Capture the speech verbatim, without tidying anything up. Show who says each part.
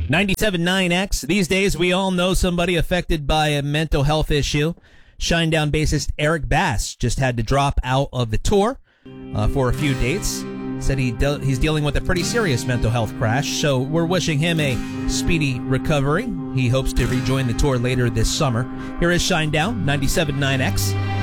Speaker 1: ninety-seven point nine X. These days, we all know somebody affected by a mental health issue. Shinedown bassist Eric Bass just had to drop out of the tour uh, for a few dates. Said he de- he's dealing with a pretty serious mental health crash, so we're wishing him a speedy recovery. He hopes to rejoin the tour later this summer. Here is Shinedown, ninety-seven point nine X.